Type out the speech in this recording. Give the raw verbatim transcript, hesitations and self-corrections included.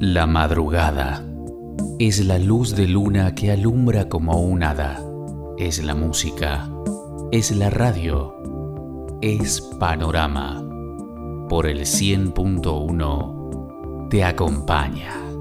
La madrugada es la luz de luna que alumbra como un hada. Es la música, es la radio, es Panorama. Por el cien punto uno te acompaña.